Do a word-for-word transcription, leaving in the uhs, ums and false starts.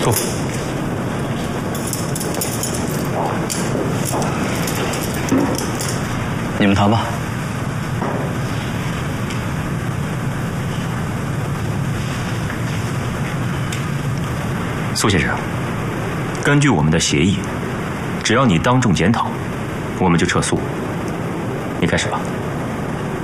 坐。你们谈吧。 苏先生，根据我们的协议，只要你当众检讨，我们就撤诉。你开始吧。